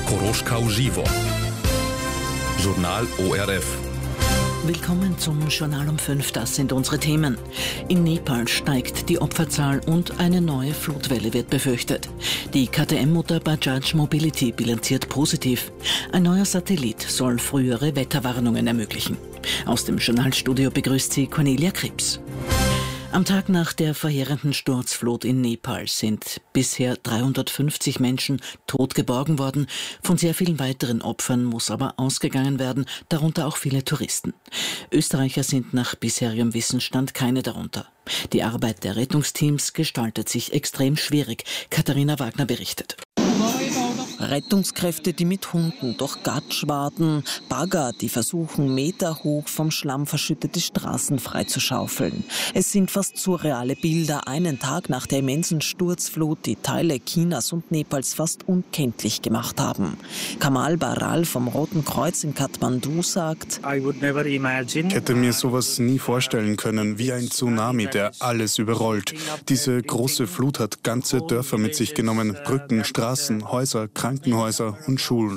Koroška uživo. Journal ORF. Willkommen zum Journal um 5. Das sind unsere Themen. In Nepal steigt die Opferzahl und eine neue Flutwelle wird befürchtet. Die KTM-Mutter Bajaj Mobility bilanziert positiv. Ein neuer Satellit soll frühere Wetterwarnungen ermöglichen. Aus dem Journalstudio begrüßt sie Cornelia Krebs. Am Tag nach der verheerenden Sturzflut in Nepal sind bisher 350 Menschen tot geborgen worden. Von sehr vielen weiteren Opfern muss aber ausgegangen werden, darunter auch viele Touristen. Österreicher sind nach bisherigem Wissensstand keine darunter. Die Arbeit der Rettungsteams gestaltet sich extrem schwierig. Katharina Wagner berichtet. Rettungskräfte, die mit Hunden durch Gatsch warten, Bagger, die versuchen, meterhoch vom Schlamm verschüttete Straßen freizuschaufeln. Es sind fast surreale Bilder, einen Tag nach der immensen Sturzflut, die Teile Chinas und Nepals fast unkenntlich gemacht haben. Kamal Baral vom Roten Kreuz in Kathmandu sagt: Ich hätte mir sowas nie vorstellen können, wie ein Tsunami, der alles überrollt. Diese große Flut hat ganze Dörfer mit sich genommen, Brücken, Straßen, Häuser, Krankenhäuser und Schulen.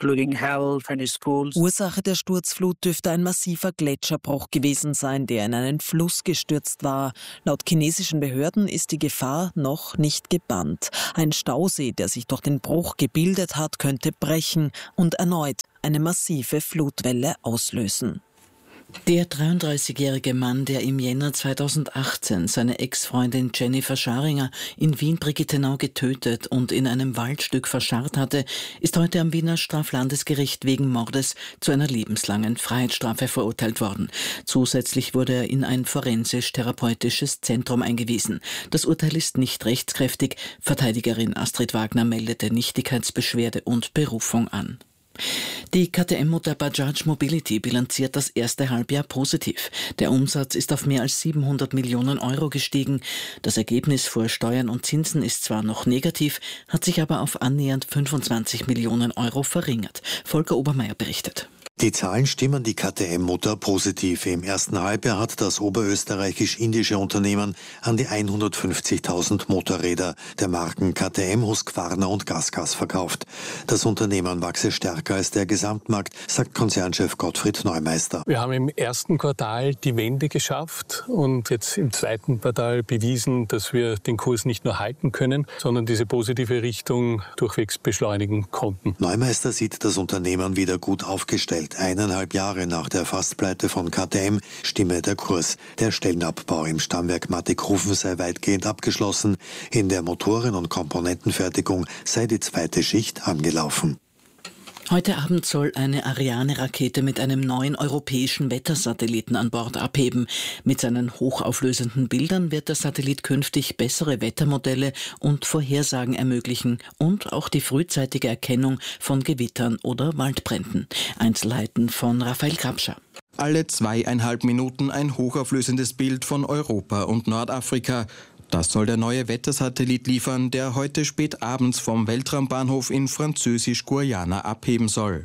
Ursache der Sturzflut dürfte ein massiver Gletscherbruch gewesen sein, der in einen Fluss gestürzt war. Laut chinesischen Behörden ist die Gefahr noch nicht gebannt. Ein Stausee, der sich durch den Bruch gebildet hat, könnte brechen und erneut eine massive Flutwelle auslösen. Der 33-jährige Mann, der im Jänner 2018 seine Ex-Freundin Jennifer Scharinger in Wien-Brigittenau getötet und in einem Waldstück verscharrt hatte, ist heute am Wiener Straflandesgericht wegen Mordes zu einer lebenslangen Freiheitsstrafe verurteilt worden. Zusätzlich wurde er in ein forensisch-therapeutisches Zentrum eingewiesen. Das Urteil ist nicht rechtskräftig. Verteidigerin Astrid Wagner meldete Nichtigkeitsbeschwerde und Berufung an. Die KTM-Mutter Bajaj Mobility bilanziert das erste Halbjahr positiv. Der Umsatz ist auf mehr als 700 Millionen Euro gestiegen. Das Ergebnis vor Steuern und Zinsen ist zwar noch negativ, hat sich aber auf annähernd 25 Millionen Euro verringert. Volker Obermeier berichtet. Die Zahlen stimmen die KTM-Mutter positiv. Im ersten Halbjahr hat das oberösterreichisch-indische Unternehmen an die 150.000 Motorräder der Marken KTM, Husqvarna und GasGas verkauft. Das Unternehmen wachse stärker als der Gesamtmarkt, sagt Konzernchef Gottfried Neumeister. Wir haben im ersten Quartal die Wende geschafft und jetzt im zweiten Quartal bewiesen, dass wir den Kurs nicht nur halten können, sondern diese positive Richtung durchwegs beschleunigen konnten. Neumeister sieht das Unternehmen wieder gut aufgestellt. 1,5 Jahre nach der Fastpleite von KTM stimme der Kurs. Der Stellenabbau im Stammwerk Mattighofen sei weitgehend abgeschlossen. In der Motoren- und Komponentenfertigung sei die zweite Schicht angelaufen. Heute Abend soll eine Ariane-Rakete mit einem neuen europäischen Wettersatelliten an Bord abheben. Mit seinen hochauflösenden Bildern wird der Satellit künftig bessere Wettermodelle und Vorhersagen ermöglichen und auch die frühzeitige Erkennung von Gewittern oder Waldbränden. Einzelheiten von Raphael Krabscher. Alle 2,5 Minuten ein hochauflösendes Bild von Europa und Nordafrika. Das soll der neue Wettersatellit liefern, der heute spät abends vom Weltraumbahnhof in Französisch-Guayana abheben soll.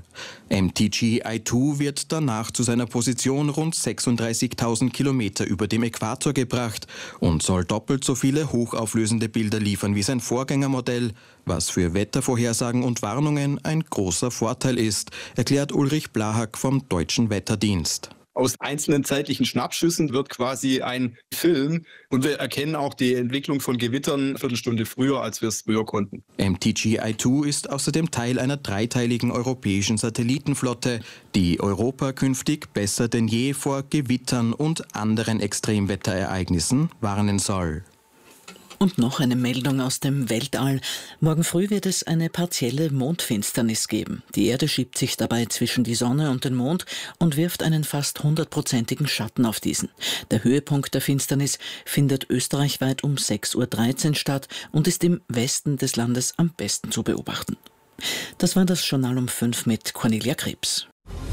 MTG-I2 wird danach zu seiner Position rund 36.000 Kilometer über dem Äquator gebracht und soll doppelt so viele hochauflösende Bilder liefern wie sein Vorgängermodell, was für Wettervorhersagen und Warnungen ein großer Vorteil ist, erklärt Ulrich Blahak vom Deutschen Wetterdienst. Aus einzelnen zeitlichen Schnappschüssen wird quasi ein Film und wir erkennen auch die Entwicklung von Gewittern eine Viertelstunde früher, als wir es früher konnten. MTG-I2 ist außerdem Teil einer dreiteiligen europäischen Satellitenflotte, die Europa künftig besser denn je vor Gewittern und anderen Extremwetterereignissen warnen soll. Und noch eine Meldung aus dem Weltall. Morgen früh wird es eine partielle Mondfinsternis geben. Die Erde schiebt sich dabei zwischen die Sonne und den Mond und wirft einen fast 100%igen Schatten auf diesen. Der Höhepunkt der Finsternis findet österreichweit um 6:13 Uhr statt und ist im Westen des Landes am besten zu beobachten. Das war das Journal um 5 mit Cornelia Krebs.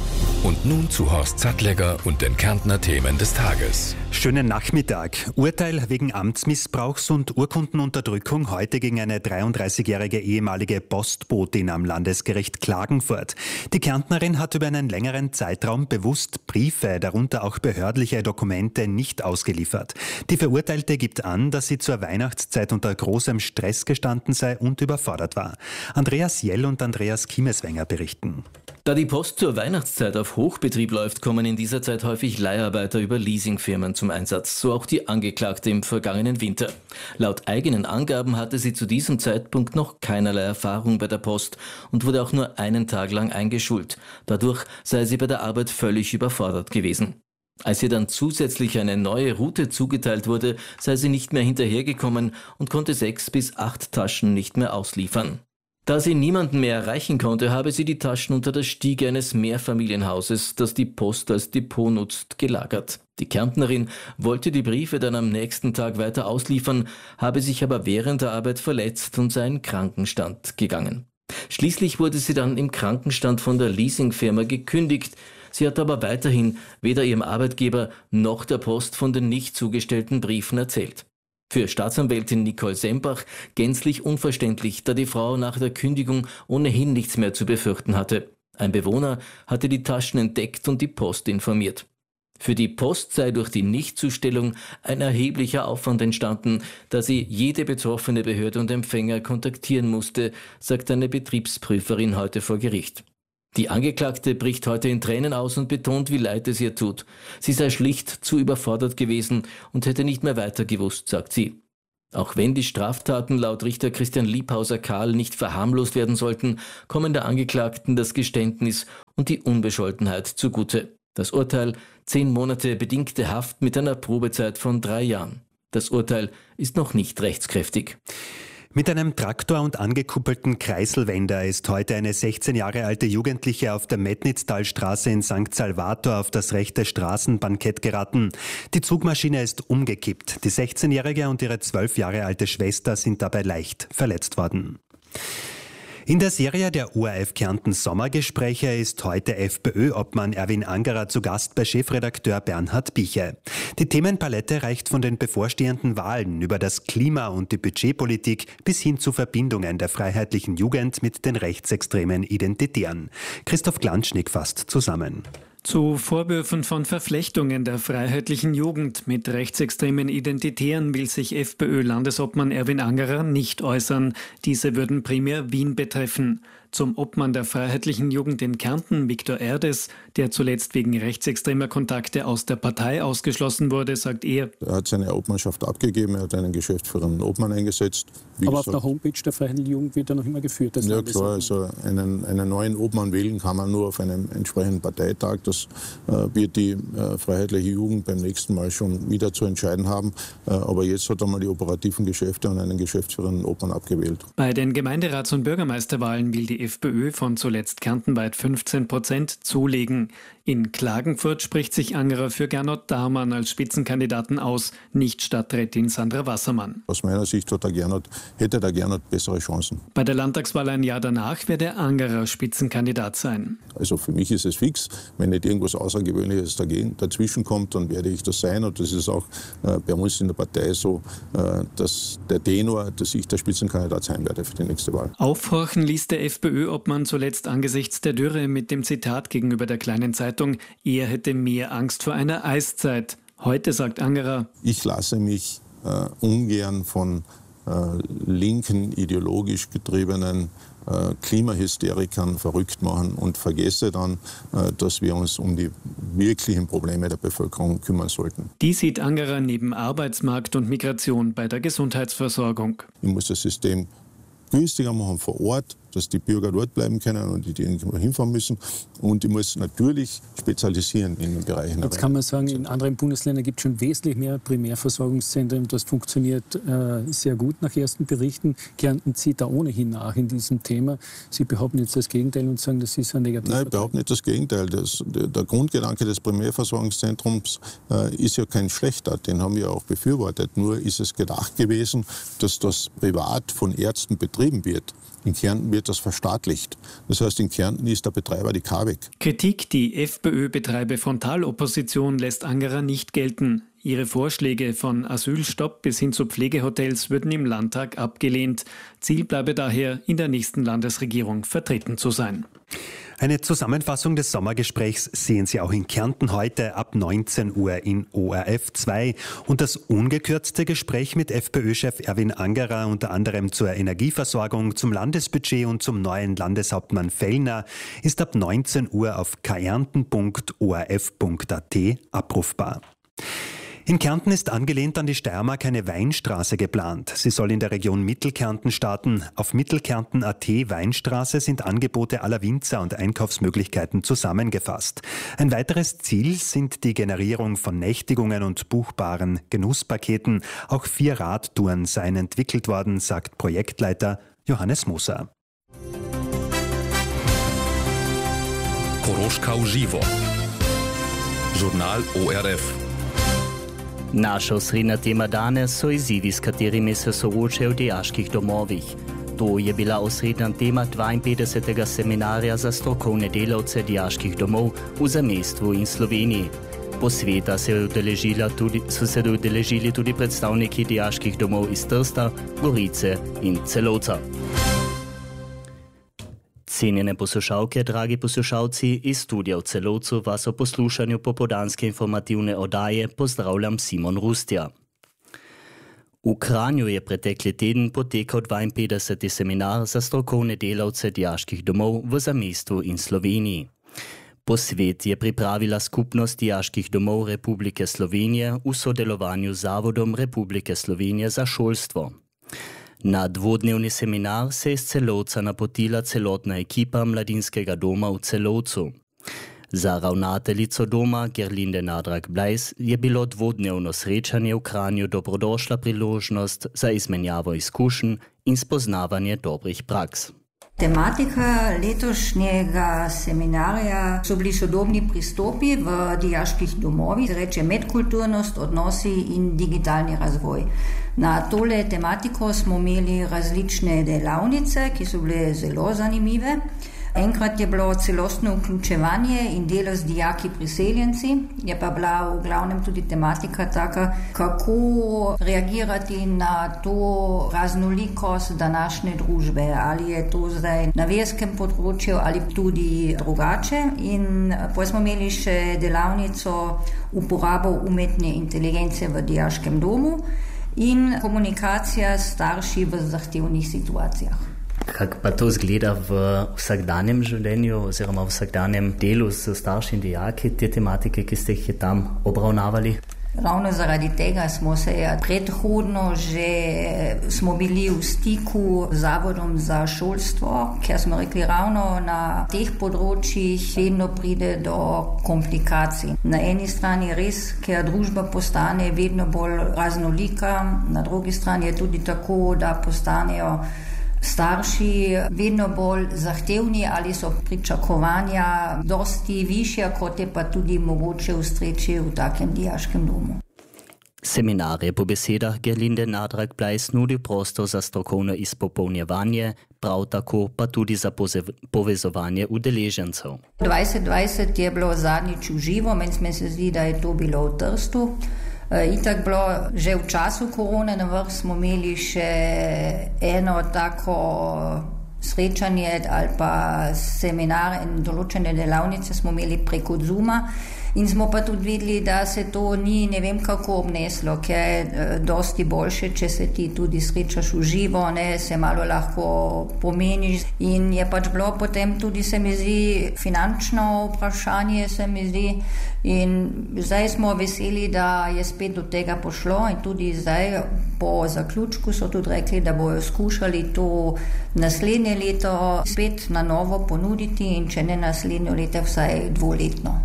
Und nun zu Horst Sattlegger und den Kärntner Themen des Tages. Schönen Nachmittag. Urteil wegen Amtsmissbrauchs und Urkundenunterdrückung heute gegen eine 33-jährige ehemalige Postbotin am Landesgericht Klagenfurt. Die Kärntnerin hat über einen längeren Zeitraum bewusst Briefe, darunter auch behördliche Dokumente, nicht ausgeliefert. Die Verurteilte gibt an, dass sie zur Weihnachtszeit unter großem Stress gestanden sei und überfordert war. Andreas Jell und Andreas Kiemeswenger berichten. Da die Post zur Weihnachtszeit auf Hochbetrieb läuft, kommen in dieser Zeit häufig Leiharbeiter über Leasingfirmen zum Einsatz, so auch die Angeklagte im vergangenen Winter. Laut eigenen Angaben hatte sie zu diesem Zeitpunkt noch keinerlei Erfahrung bei der Post und wurde auch nur einen Tag lang eingeschult. Dadurch sei sie bei der Arbeit völlig überfordert gewesen. Als ihr dann zusätzlich eine neue Route zugeteilt wurde, sei sie nicht mehr hinterhergekommen und konnte 6 bis 8 Taschen nicht mehr ausliefern. Da sie niemanden mehr erreichen konnte, habe sie die Taschen unter der Stiege eines Mehrfamilienhauses, das die Post als Depot nutzt, gelagert. Die Kärntnerin wollte die Briefe dann am nächsten Tag weiter ausliefern, habe sich aber während der Arbeit verletzt und sei in Krankenstand gegangen. Schließlich wurde sie dann im Krankenstand von der Leasingfirma gekündigt. Sie hat aber weiterhin weder ihrem Arbeitgeber noch der Post von den nicht zugestellten Briefen erzählt. Für Staatsanwältin Nicole Sembach gänzlich unverständlich, da die Frau nach der Kündigung ohnehin nichts mehr zu befürchten hatte. Ein Bewohner hatte die Taschen entdeckt und die Post informiert. Für die Post sei durch die Nichtzustellung ein erheblicher Aufwand entstanden, da sie jede betroffene Behörde und Empfänger kontaktieren musste, sagt eine Betriebsprüferin heute vor Gericht. Die Angeklagte bricht heute in Tränen aus und betont, wie leid es ihr tut. Sie sei schlicht zu überfordert gewesen und hätte nicht mehr weiter gewusst, sagt sie. Auch wenn die Straftaten laut Richter Christian Liebhauser-Kahl nicht verharmlost werden sollten, kommen der Angeklagten das Geständnis und die Unbescholtenheit zugute. Das Urteil: 10 Monate bedingte Haft mit einer Probezeit von 3 Jahren. Das Urteil ist noch nicht rechtskräftig. Mit einem Traktor und angekuppelten Kreiselwender ist heute eine 16 Jahre alte Jugendliche auf der Metnitztalstraße in St. Salvator auf das rechte Straßenbankett geraten. Die Zugmaschine ist umgekippt. Die 16-Jährige und ihre 12 Jahre alte Schwester sind dabei leicht verletzt worden. In der Serie der ORF Kärnten Sommergespräche ist heute FPÖ-Obmann Erwin Angerer zu Gast bei Chefredakteur Bernhard Biche. Die Themenpalette reicht von den bevorstehenden Wahlen über das Klima und die Budgetpolitik bis hin zu Verbindungen der freiheitlichen Jugend mit den rechtsextremen Identitären. Christoph Glanschnick fasst zusammen. Zu Vorwürfen von Verflechtungen der freiheitlichen Jugend mit rechtsextremen Identitären will sich FPÖ-Landesobmann Erwin Angerer nicht äußern. Diese würden primär Wien betreffen. Zum Obmann der freiheitlichen Jugend in Kärnten, Viktor Erdes, der zuletzt wegen rechtsextremer Kontakte aus der Partei ausgeschlossen wurde, sagt er: Er hat seine Obmannschaft abgegeben, er hat einen geschäftsführenden Obmann eingesetzt. Aber auf der Homepage der freiheitlichen Jugend wird er noch immer geführt. Ja klar, also einen neuen Obmann wählen kann man nur auf einem entsprechenden Parteitag. Das wird die freiheitliche Jugend beim nächsten Mal schon wieder zu entscheiden haben. Aber jetzt hat er mal die operativen Geschäfte und einen geschäftsführenden Obmann abgewählt. Bei den Gemeinderats- und Bürgermeisterwahlen will die FPÖ von zuletzt kärntenweit 15% zulegen. In Klagenfurt spricht sich Angerer für Gernot Dahmann als Spitzenkandidaten aus, nicht Stadträtin Sandra Wassermann. Aus meiner Sicht hätte der Gernot bessere Chancen. Bei der Landtagswahl ein Jahr danach wird der Angerer Spitzenkandidat sein. Also für mich ist es fix. Wenn nicht irgendwas Außergewöhnliches dazwischen kommt, dann werde ich das sein. Und das ist auch bei uns in der Partei so, dass der Tenor, dass ich der Spitzenkandidat sein werde für die nächste Wahl. Aufhorchen ließ der FPÖ-Obmann zuletzt angesichts der Dürre mit dem Zitat gegenüber der Kleinen Zeitung, er hätte mehr Angst vor einer Eiszeit. Heute sagt Angerer: Ich lasse mich ungern von linken, ideologisch getriebenen Klimahysterikern verrückt machen und vergesse dann, dass wir uns um die wirklichen Probleme der Bevölkerung kümmern sollten. Die sieht Angerer neben Arbeitsmarkt und Migration bei der Gesundheitsversorgung. Ich muss das System günstiger machen vor Ort, dass die Bürger dort bleiben können und die irgendwo hinfahren müssen. Und ich muss natürlich spezialisieren in den Bereichen. Jetzt kann man sagen, in anderen Bundesländern gibt es schon wesentlich mehr Primärversorgungszentren. Das funktioniert sehr gut nach ersten Berichten. Kärnten zieht da ohnehin nach in diesem Thema. Sie behaupten jetzt das Gegenteil und sagen, das ist ein negativer. Nein, ich behaupte nicht das Gegenteil. Der Grundgedanke des Primärversorgungszentrums ist ja kein schlechter. Den haben wir auch befürwortet. Nur ist es gedacht gewesen, dass das privat von Ärzten betrieben wird. In Kärnten wird das verstaatlicht. Das heißt, in Kärnten ist der Betreiber die KAWEG. Kritik, die FPÖ betreibe Frontalopposition, lässt Angerer nicht gelten. Ihre Vorschläge von Asylstopp bis hin zu Pflegehotels würden im Landtag abgelehnt. Ziel bleibe daher, in der nächsten Landesregierung vertreten zu sein. Eine Zusammenfassung des Sommergesprächs sehen Sie auch in Kärnten heute ab 19 Uhr in ORF 2. Und das ungekürzte Gespräch mit FPÖ-Chef Erwin Angerer unter anderem zur Energieversorgung, zum Landesbudget und zum neuen Landeshauptmann Fellner ist ab 19 Uhr auf kärnten.orf.at abrufbar. In Kärnten ist angelehnt an die Steiermark eine Weinstraße geplant. Sie soll in der Region Mittelkärnten starten. Auf mittelkärnten.at Weinstraße sind Angebote aller Winzer und Einkaufsmöglichkeiten zusammengefasst. Ein weiteres Ziel sind die Generierung von Nächtigungen und buchbaren Genusspaketen. Auch 4 Radtouren seien entwickelt worden, sagt Projektleiter Johannes Moser. Koroška uživo. Žurnal ORF. Naša osrednja tema danes so izzivi, s katerimi se soočajo v dijaških domovih. To je bila osrednja tema 52. seminarja za strokovne delavce dijaških domov v zamejstvu in Sloveniji. Posveta so se udeležili tudi predstavniki dijaških domov iz Trsta, Gorice in Celovca. Cenjene poslušalke, dragi poslušalci, iz studia v Celovcu vas o poslušanju popoldanske informativne oddaje pozdravljam Simon Rustja. V Kranju je pretekli teden potekal 52. seminar za strokovne delavce dijaških domov v zamejstvu in Sloveniji. Posvet je pripravila Skupnost dijaških domov Republike Slovenije v sodelovanju z Zavodom Republike Slovenije za šolstvo. Na dvodnevni seminar se je iz Celovca napotila celotna ekipa Mladinskega doma v Celovcu. Za ravnateljico doma Gerlinde Nadrag-Blajs je bilo dvodnevno srečanje v Kranju dobrodošla priložnost za izmenjavo izkušenj in spoznavanje dobrih praks. Tematika letošnjega seminarja so bili sodobni pristopi v dijaških domovih, reče medkulturnost, odnosi in digitalni razvoj. Na tole tematiko smo imeli različne delavnice, ki so bile zelo zanimive. Enkrat je bilo celostno vključevanje in delo z dijaki priseljenci, je pa bila v glavnem tudi tematika taka, kako reagirati na to raznolikost današnje družbe, ali je to zdaj na verskem področju ali tudi drugače. In potem smo imeli še delavnico uporabo umetne inteligence v dijaškem domu in komunikacija s starši v zahtevnih situacijah. Kako pa to izgleda v vsakdanjem življenju oziroma v vsakdanjem delu s starši in dijaki, te tematike, ki ste jih tam obravnavali? Ravno zaradi tega smo se predhodno smo bili v stiku z Zavodom za šolstvo, ker smo rekli, ravno na teh področjih vedno pride do komplikacij. Na eni strani res, ker družba postane vedno bolj raznolika, na drugi strani je tudi tako, da postanejo starši vedno bolj zahtevni ali so pričakovanja dosti višja, kot je pa tudi mogoče ustreči v takem dijaškem domu. Seminar je po besedah Gerlinde Nadrag-Blajs nudil prostor za strokovno izpopolnjevanje, prav tako pa tudi za povezovanje udeležencev. 2020 je bilo zadnjič v živo, meni se zdi, da je to bilo v Trstu. Itak bilo že v času korone, na vrh smo imeli še eno tako srečanje ali pa seminar in določene delavnice smo imeli preko Zooma. In smo pa tudi videli, da se to ni ne vem kako obneslo, ker je dosti boljše, če se ti tudi srečaš v živo, se malo lahko pomeniš. In je pač bilo potem tudi, se mi zdi, finančno vprašanje, se mi zdi. In zdaj smo veseli, da je spet do tega pošlo in tudi zdaj po zaključku so tudi rekli, da bojo skušali to naslednje leto spet na novo ponuditi in če ne naslednje leto, vsaj dvoletno.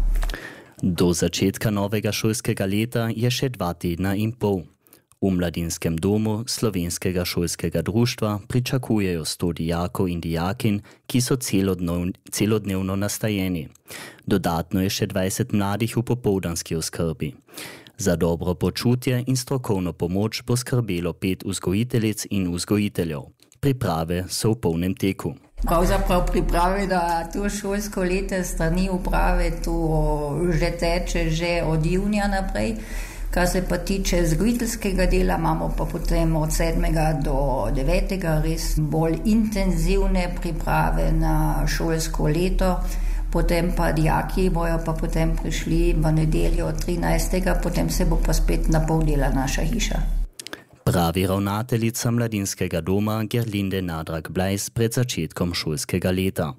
Do začetka novega šolskega leta je še 2 tedna in pol. V Mladinskem domu Slovenskega šolskega društva pričakujejo 100 dijakov in dijakinj, ki so celodnevno nastajeni. Dodatno je še 20 mladih v popoldanski oskrbi. Za dobro počutje in strokovno pomoč bo skrbelo 5 vzgojiteljic in vzgojiteljev. priprave so v polnem teku. Pravzaprav priprave na to šolsko leto strani uprave to že teče že od junija naprej. Kar se pa tiče vzgojiteljskega dela, imamo pa potem od 7. do 9. res bolj intenzivne priprave na šolsko leto. Potem pa dijaki bojo pa potem prišli v nedeljo 13. Potem se bo pa spet napolnila naša hiša. Pravi ravnateljica mladinskega doma Gerlinde Nadrak-Blajs pred začetkom šolskega leta.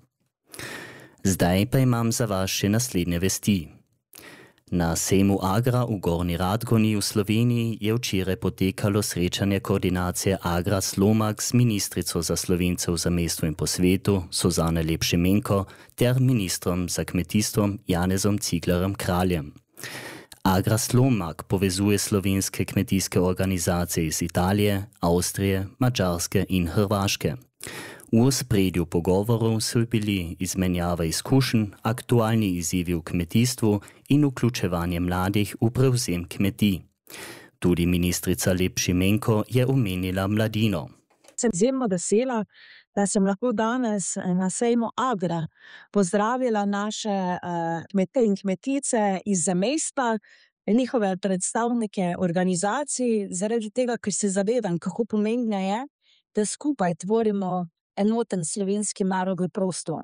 Zdaj pa imam za vas še naslednje vesti. Na sejmu Agra v Gornji Radgoni v Sloveniji je včeraj potekalo srečanje koordinacije Agra Slomak s ministrico za Slovence v zamejstvu in po svetu Suzano Lep Šimenko ter ministrom za kmetijstvom Janezom Ciglerjem Kraljem. Agra Slomak povezuje slovenske kmetijske organizacije iz Italije, Avstrije, Mačarske in Hrvaške. V ospredju pogovorov so bili izmenjava izkušenj, aktualni izzivi v kmetijstvu in vključevanje mladih v prevzem kmetij. Tudi ministrica Lep Šimenko je omenila mladino. Sem izjemno vesela, da sem lahko danes na sejmu Agra pozdravila naše kmete in kmetice iz zamejstva, njihove predstavnike organizacij, zaradi tega, ker se zavedam, kako pomembno je, da skupaj tvorimo enoten slovenski narodni prostor.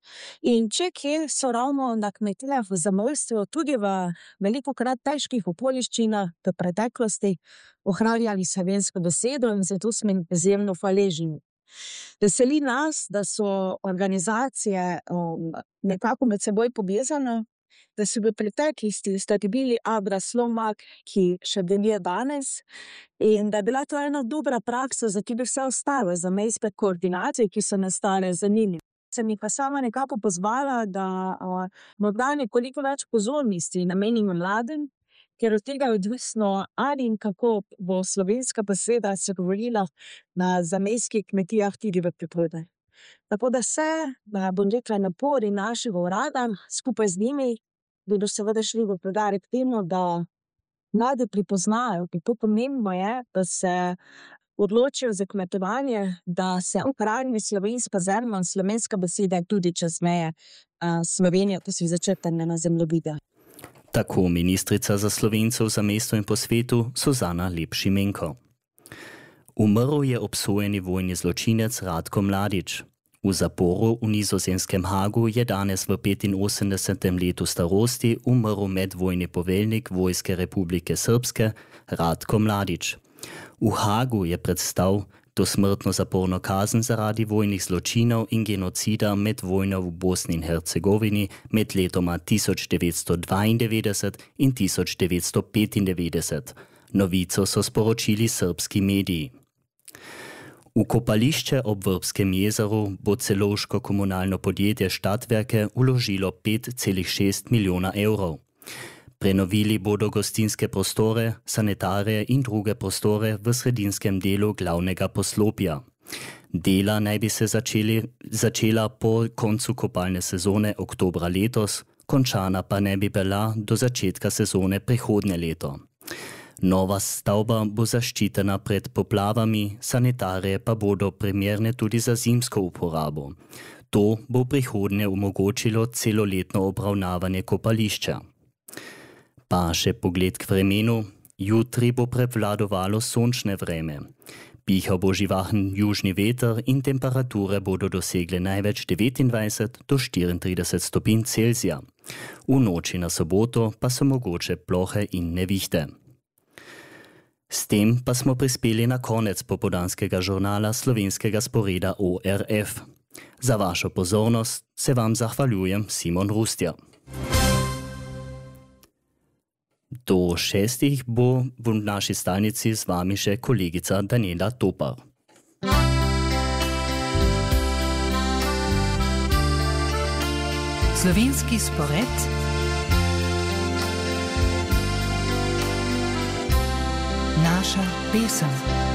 In če kje so ravno na kmetijah v zamejstvu, tudi v velikokrat težkih okoliščinah v preteklosti ohranjali slovensko besedo in zato smo jim izjemno hvaležni. Veseli nas, da so organizacije nekako med seboj povezane, da so v preteklosti dobili Agra Slomak, ki še deluje danes, in da je bila to ena dobra praksa za tudi vse ostale zamejske koordinacije, ki so nastale za njimi. Sem jih pa sama nekako pozvala, da morda nekoliko več pozornosti namenimo mladim, ker od tega je odvisno, ali in kako bo slovenska beseda se govorila na zamejskih kmetijah tudi v prihodnje. Tako da se, bom rekla, napori našega urada skupaj z njimi bodo seveda šli v poudarek temu, da mladi prepoznajo, kako pomembno je, da se odločijo za kmetovanje, da se ohrani slovenska zemlja in slovenska beseda tudi čez meje Slovenije, ko so začrtane na zemljevide. Tako ministrica za Slovence v zamejstvu in po svetu Suzana Lep Šimenko. Umrl je obsojeni vojni zločinec Ratko Mladić. V zaporu v nizozemskem Hagu je danes v 85. letu starosti umrl medvojni poveljnik Vojske Republike Srpske Ratko Mladić. V Hagu je predstal dosmrtno zaporno kazen zaradi vojnih zločinov in genocida med vojno v Bosni in Hercegovini med letoma 1992 in 1995. Novico so sporočili srbski mediji. V kopališče ob Vrbskem jezeru bo celovško komunalno podjetje Stadtwerke vložilo 5,6 milijona evrov. Prenovili bodo gostinske prostore, sanitarije in druge prostore v sredinskem delu glavnega poslopja. Dela naj bi se začela po koncu kopalne sezone oktobra letos, končana pa naj bi bila do začetka sezone prihodnje leto. Nova stavba bo zaščitena pred poplavami, sanitarije pa bodo primerne tudi za zimsko uporabo. To bo v prihodnje omogočilo celoletno obravnavanje kopališča. Pa še pogled k vremenu. Jutri bo prevladovalo sončne vreme. Pihal bo živahen južni veter in temperature bodo dosegle največ 29 do 34 stopinj Celzija. V noči na soboto pa so mogoče plohe in nevihte. S tem pa smo prispeli na konec popoldanskega žurnala slovenskega sporeda ORF. Za vašo pozornost se vam zahvaljujem, Simon Rustja. Do 6 bo v naši stalnici z vami še kolegica Daniela Topar. Slovenski spored. Naša pesem.